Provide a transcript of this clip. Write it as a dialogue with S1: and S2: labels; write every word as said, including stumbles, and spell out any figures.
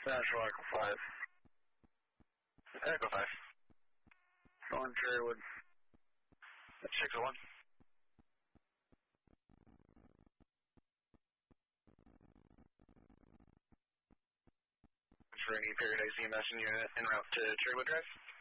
S1: National Echo five.
S2: Echo five.
S1: Going Cherrywood.
S2: six oh one. For any periodized E M S unit en route to Cherrywood Drive.